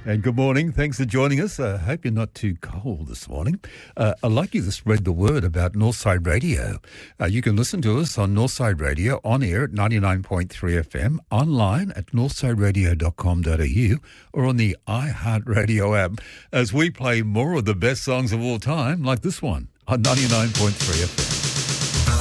And good morning. Thanks for joining us. I hope you're not too cold this morning. I'd like you to spread the word about Northside Radio. You can listen to us on Northside Radio, on air at 99.3 FM, online at northsideradio.com.au, or on the iHeartRadio app, as we play more of the best songs of all time, like this one, on 99.3 FM.